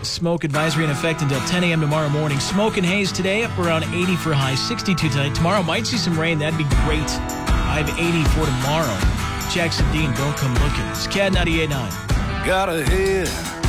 smoke advisory in effect until 10 a.m. tomorrow morning. Smoke and haze today, up around 80 for high, 62 tonight. Tomorrow might see some rain. That'd be great. I have 80 for tomorrow. Jackson Dean, don't come looking. It's CAD 98.9. Got a head